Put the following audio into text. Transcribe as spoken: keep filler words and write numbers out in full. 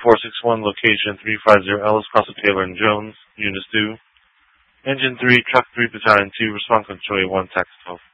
four six one, location three five zero Ellis, Crossing Taylor and Jones, Unit two. Engine three, Truck three, Battalion two, Response Control one, Taxi twelve.